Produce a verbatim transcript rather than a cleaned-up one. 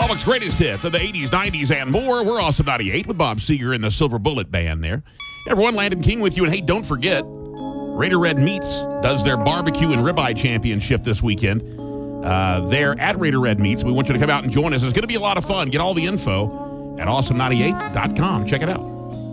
Lubbock's greatest hits of the eighties, nineties, and more. We're Awesome ninety-eight with Bob Seger and the Silver Bullet Band there. Everyone, Landon King with you. And hey, don't forget, Raider Red Meats does their barbecue and ribeye championship this weekend. Uh, they're at Raider Red Meats. We want you to come out and join us. It's going to be a lot of fun. Get all the info at awesome ninety-eight dot com. Check it out.